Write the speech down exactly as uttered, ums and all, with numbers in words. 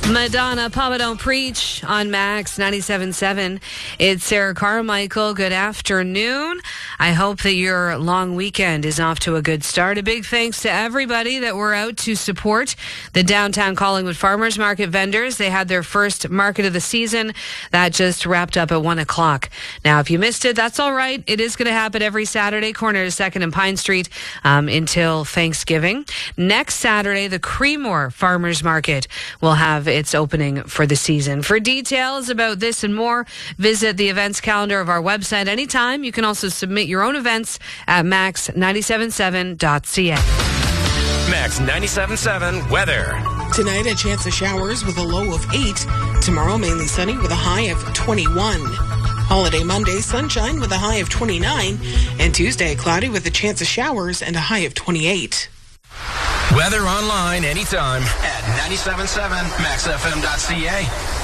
Madonna, Papa Don't Preach on Max ninety-seven point seven. It's Sarah Carmichael. Good afternoon. I hope that your long weekend is off to a good start. A big thanks to everybody that were out to support the downtown Collingwood Farmers Market vendors. They had their first market of the season. That just wrapped up at one o'clock. Now, if you missed it, that's all right. It is going to happen every Saturday, corner to second and Pine Street, um, until Thanksgiving. Next Saturday, the Creemore Farmers Market will have its opening for the season. For details about this and more, visit the events calendar of our website anytime. You can also submit your own events at max nine seven seven dot c a. Max ninety-seven point seven weather. Tonight, a chance of showers with a low of eight. Tomorrow, mainly sunny with a high of twenty-one. Holiday Monday, sunshine with a high of twenty-nine. And Tuesday, cloudy with a chance of showers and a high of twenty-eight. Weather online anytime at ninety-seven point seven max f m dot c a.